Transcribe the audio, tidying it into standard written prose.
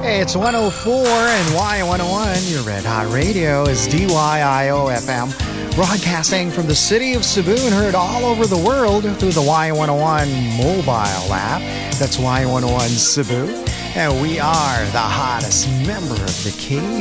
Hey, it's 104 and Y101. Your Red Hot Radio is DYIO FM, broadcasting from the city of Cebu and heard all over the world through the Y101 mobile app. That's Y101 Cebu. And we are the hottest member of the K